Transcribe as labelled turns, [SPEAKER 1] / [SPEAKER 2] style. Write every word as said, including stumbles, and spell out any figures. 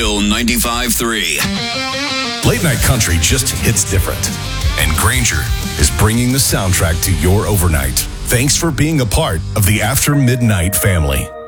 [SPEAKER 1] Hill ninety-five point three.
[SPEAKER 2] Late night country just hits different. And Granger is bringing the soundtrack to your overnight. Thanks for being a part of the After Midnight family.